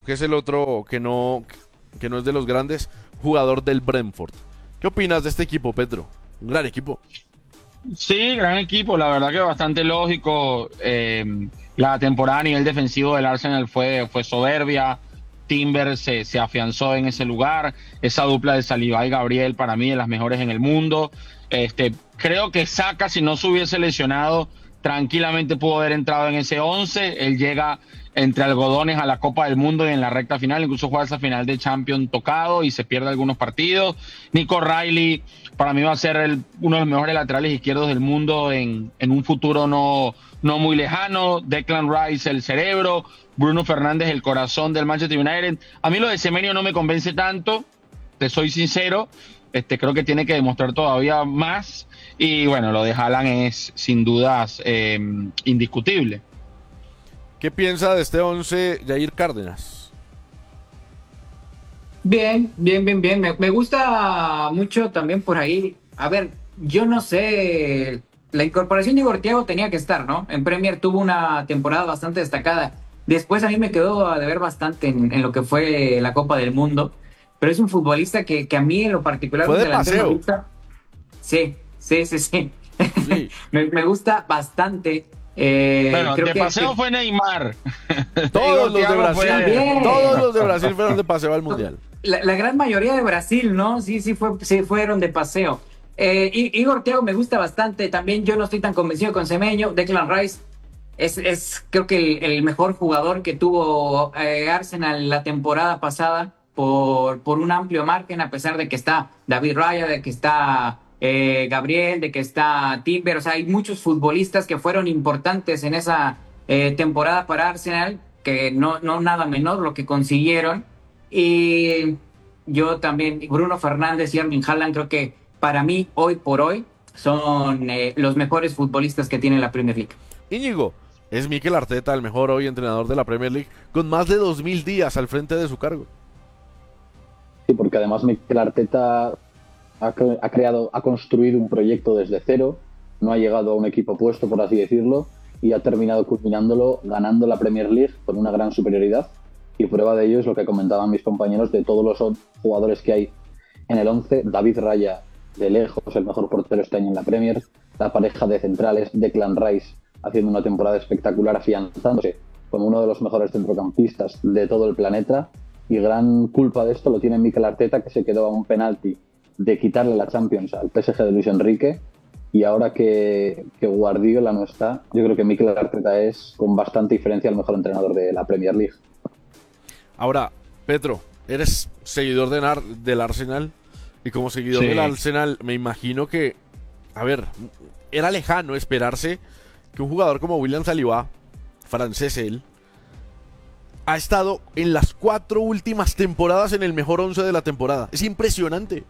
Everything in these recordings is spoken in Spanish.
que es el otro que no es de los grandes, jugador del Brentford. ¿Qué opinas de este equipo, Pedro? Un gran equipo. Sí, gran equipo, la verdad que bastante lógico. La temporada a nivel defensivo del Arsenal fue soberbia. Timber se afianzó en ese lugar. Esa dupla de Saliba y Gabriel para mí de las mejores en el mundo. Creo que Saka, si no se hubiese lesionado, tranquilamente pudo haber entrado en ese 11. Él llega entre algodones a la Copa del Mundo y en la recta final, incluso juega esa final de Champions tocado y se pierde algunos partidos. Nico Riley para mí va a ser uno de los mejores laterales izquierdos del mundo en un futuro no muy lejano. Declan Rice, el cerebro. Bruno Fernández, el corazón del Manchester United. A mí lo de Semenyo no me convence tanto, te soy sincero. Creo que tiene que demostrar todavía más. Y bueno, lo de Haaland es sin dudas indiscutible. ¿Qué piensa de este 11 Jair Cárdenas? Bien, bien, bien, bien. Me gusta mucho también por ahí. A ver, yo no sé, la incorporación de Igor Thiago tenía que estar, ¿no? En Premier tuvo una temporada bastante destacada. Después a mí me quedó a deber bastante en lo que fue la Copa del Mundo. Pero es un futbolista que a mí en lo particular... Fue de paseo. Me gusta. Sí. Sí. me gusta bastante. Bueno, creo de que paseo fue Neymar. Todos los de Brasil, También. todos los de Brasil fueron de paseo al Mundial. La gran mayoría de Brasil, ¿no? Sí, fueron de paseo. Igor Thiago me gusta bastante. También yo no estoy tan convencido con Semenyo. Declan Rice es creo que el mejor jugador que tuvo Arsenal la temporada pasada por un amplio margen, a pesar de que está David Raya, de que está Gabriel, de que está Timber. O sea, hay muchos futbolistas que fueron importantes en esa temporada para Arsenal, que no nada menor lo que consiguieron. Y yo también, Bruno Fernández y Erling Haaland, creo que para mí, hoy por hoy, son los mejores futbolistas que tiene la Premier League. Íñigo, es Mikel Arteta el mejor hoy entrenador de la Premier League, con más de 2000 días al frente de su cargo. Sí, porque además Mikel Arteta ha construido un proyecto desde cero, no ha llegado a un equipo puesto, por así decirlo, y ha terminado culminándolo ganando la Premier League con una gran superioridad. Y prueba de ello es lo que comentaban mis compañeros de todos los jugadores que hay en el 11. David Raya, de lejos, el mejor portero este año en la Premier. La pareja de centrales, Declan Rice, haciendo una temporada espectacular, afianzándose como uno de los mejores centrocampistas de todo el planeta. Y gran culpa de esto lo tiene Mikel Arteta, que se quedó a un penalti de quitarle la Champions al PSG de Luis Enrique. Y ahora que Guardiola no está, yo creo que Mikel Arteta es con bastante diferencia el mejor entrenador de la Premier League. Ahora, Pedro, eres seguidor del Arsenal, y como seguidor del Arsenal me imagino que, a ver, era lejano esperarse que un jugador como William Saliba, francés él, ha estado en las 4 últimas temporadas en el mejor 11 de la temporada. Es impresionante.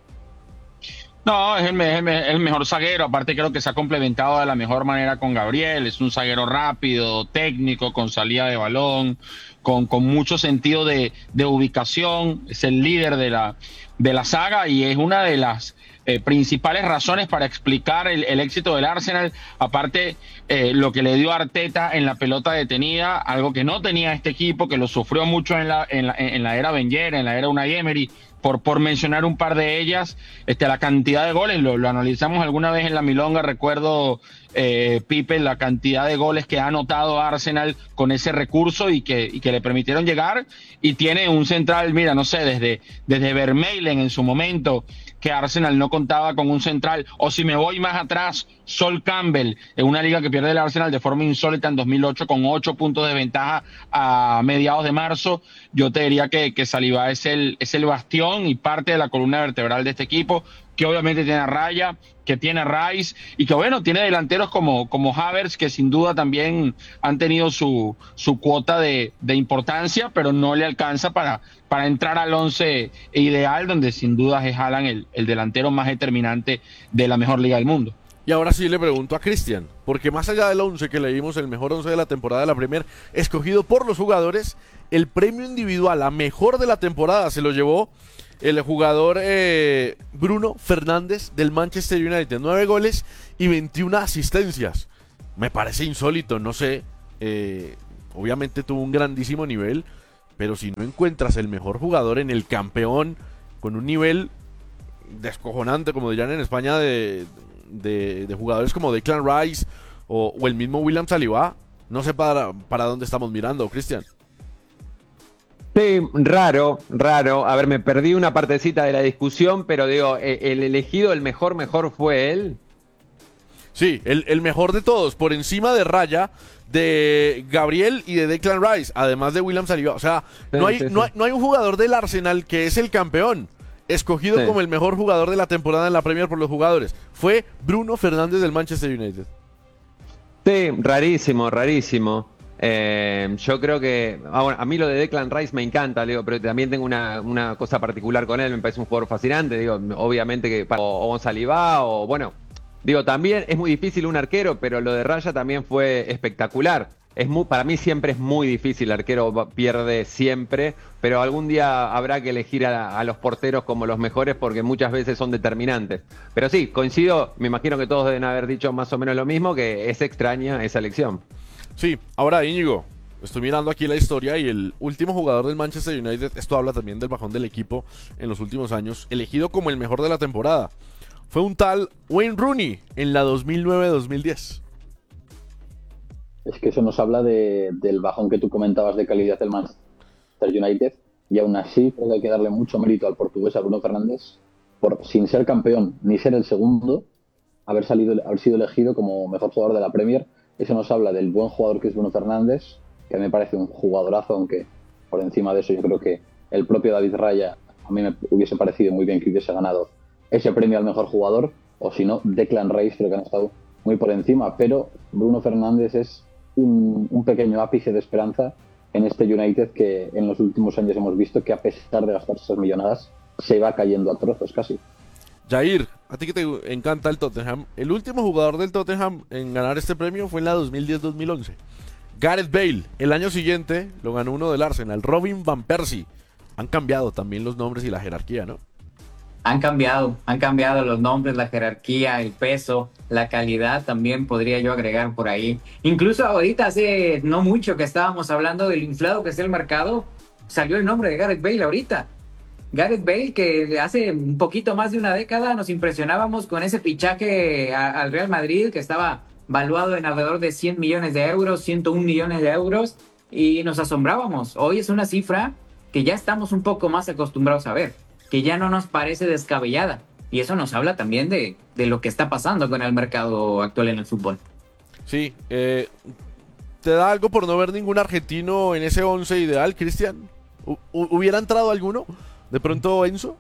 No, es el mejor zaguero. Aparte creo que se ha complementado de la mejor manera con Gabriel. Es un zaguero rápido, técnico, con salida de balón, con mucho sentido de ubicación. Es el líder de la saga y es una de las principales razones para explicar el éxito del Arsenal. Aparte, lo que le dio a Arteta en la pelota detenida, algo que no tenía este equipo, que lo sufrió mucho en la era Wenger, en la era Unai Emery, por mencionar un par de ellas. La cantidad de goles, lo analizamos alguna vez en la Milonga, recuerdo, Pipe, la cantidad de goles que ha anotado Arsenal con ese recurso y que le permitieron llegar, y tiene un central, mira, no sé, desde Vermeulen en su momento, que Arsenal no contaba con un central, o si me voy más atrás, Sol Campbell, en una liga que pierde el Arsenal de forma insólita en 2008 con 8 puntos de ventaja a mediados de marzo. Yo te diría que Saliba es el bastión y parte de la columna vertebral de este equipo, que obviamente tiene a Raya, que tiene a Rice, y que bueno, tiene delanteros como Havertz, que sin duda también han tenido su cuota de importancia, pero no le alcanza para entrar al 11 ideal, donde sin duda es Haaland el delantero más determinante de la mejor liga del mundo. Y ahora sí le pregunto a Cristian, porque más allá del 11 que leímos, el mejor 11 de la temporada de la Premier, escogido por los jugadores, el premio individual a mejor de la temporada se lo llevó el jugador Bruno Fernández del Manchester United. 9 goles y 21 asistencias. Me parece insólito, no sé. Obviamente tuvo un grandísimo nivel, pero si no encuentras el mejor jugador en el campeón con un nivel descojonante, como dirían en España, de jugadores como Declan Rice o el mismo William Saliba, no sé para dónde estamos mirando, Cristian. Sí, raro. A ver, me perdí una partecita de la discusión, pero digo, el elegido, el mejor fue él. Sí, el mejor de todos, por encima de Raya, de Gabriel y de Declan Rice, además de William Saliba. O sea, no hay un jugador del Arsenal que es el campeón, escogido como el mejor jugador de la temporada en la Premier por los jugadores. Fue Bruno Fernández del Manchester United. Sí, rarísimo. Yo creo que bueno, a mí lo de Declan Rice me encanta, digo, pero también tengo una cosa particular con él, me parece un jugador fascinante, digo, obviamente que o Saliba o bueno, digo, también es muy difícil un arquero, pero lo de Raya también fue espectacular. Para mí siempre es muy difícil, el arquero pierde siempre, pero algún día habrá que elegir a los porteros como los mejores porque muchas veces son determinantes. Pero sí, coincido, me imagino que todos deben haber dicho más o menos lo mismo, que es extraña esa elección. Sí, ahora Íñigo, estoy mirando aquí la historia y el último jugador del Manchester United, esto habla también del bajón del equipo en los últimos años, elegido como el mejor de la temporada, fue un tal Wayne Rooney en la 2009-2010. Es que eso nos habla del bajón que tú comentabas de calidad del Manchester United, y aún así creo que hay que darle mucho mérito al portugués, a Bruno Fernández, por sin ser campeón ni ser el segundo, haber sido elegido como mejor jugador de la Premier. Eso nos habla del buen jugador que es Bruno Fernández, que me parece un jugadorazo, aunque por encima de eso yo creo que el propio David Raya a mí me hubiese parecido muy bien que hubiese ganado ese premio al mejor jugador, o si no, Declan Rice creo que han estado muy por encima, pero Bruno Fernández es un pequeño ápice de esperanza en este United que en los últimos años hemos visto que a pesar de gastar esas millonadas se va cayendo a trozos casi. Jair, a ti que te encanta el Tottenham, el último jugador del Tottenham en ganar este premio fue en la 2010-2011. Gareth Bale, el año siguiente lo ganó uno del Arsenal, Robin Van Persie. Han cambiado también los nombres y la jerarquía, ¿no? Han cambiado los nombres, la jerarquía, el peso, la calidad también podría yo agregar por ahí. Incluso ahorita hace no mucho que estábamos hablando del inflado que es el mercado, salió el nombre de Gareth Bale ahorita. Gareth Bale, que hace un poquito más de una década nos impresionábamos con ese fichaje al Real Madrid, que estaba valuado en alrededor de 100 millones de euros, 101 millones de euros, y nos asombrábamos. Hoy es una cifra que ya estamos un poco más acostumbrados a ver, que ya no nos parece descabellada. Y eso nos habla también de lo que está pasando con el mercado actual en el fútbol. Sí, ¿te da algo por no ver ningún argentino en ese 11 ideal, Cristian? ¿Hubiera entrado alguno? ¿De pronto Enzo?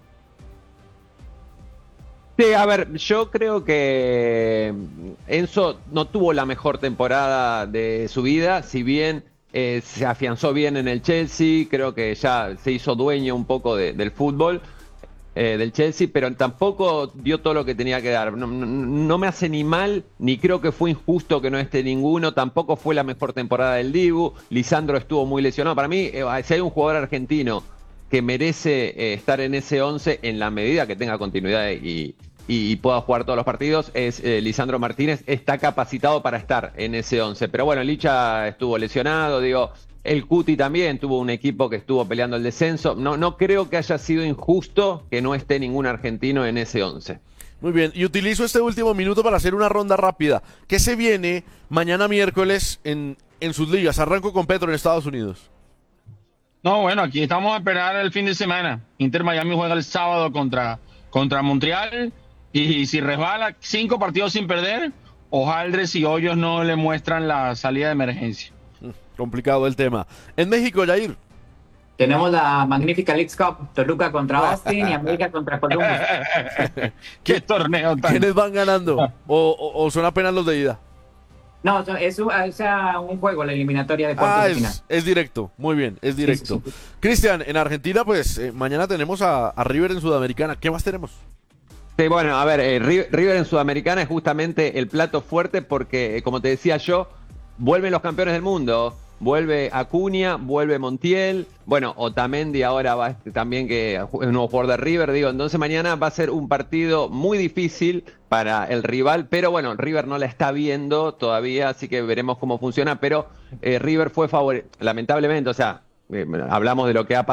Sí, a ver, yo creo que Enzo no tuvo la mejor temporada de su vida, si bien se afianzó bien en el Chelsea, creo que ya se hizo dueño un poco del fútbol del Chelsea, pero tampoco dio todo lo que tenía que dar. No me hace ni mal, ni creo que fue injusto que no esté ninguno, tampoco fue la mejor temporada del Dibu, Lisandro estuvo muy lesionado. Para mí, si hay un jugador argentino que merece estar en ese 11 en la medida que tenga continuidad y pueda jugar todos los partidos, es Lisandro Martínez, está capacitado para estar en ese 11. Pero bueno, Licha estuvo lesionado, digo, el Cuti también tuvo un equipo que estuvo peleando el descenso. No creo que haya sido injusto que no esté ningún argentino en ese 11. Muy bien, y utilizo este último minuto para hacer una ronda rápida. ¿Qué se viene mañana miércoles en sus ligas? Arranco con Petro en Estados Unidos. No, bueno, aquí estamos a esperar el fin de semana. Inter Miami juega el sábado contra Montreal. Y si resbala 5 partidos sin perder, Hojaldres y Hoyos no le muestran la salida de emergencia. Complicado el tema. En México, Jair. Tenemos la magnífica Leagues Cup, Toluca contra Austin y América contra Columbus. ¿Qué torneo tan... ¿Quiénes van ganando? ¿O son apenas los de ida? No, es un juego, la eliminatoria de cuartos de final. Es directo, muy bien, es directo. Sí. Cristian, en Argentina, pues mañana tenemos a River en Sudamericana. ¿Qué más tenemos? Sí, bueno, a ver, River en Sudamericana es justamente el plato fuerte porque, como te decía yo, vuelven los campeones del mundo. Vuelve Acuña, vuelve Montiel, bueno, Otamendi ahora va también, que es un nuevo jugador de River, digo, entonces mañana va a ser un partido muy difícil para el rival, pero bueno, River no la está viendo todavía, así que veremos cómo funciona, pero River fue favorito, lamentablemente, o sea, hablamos de lo que ha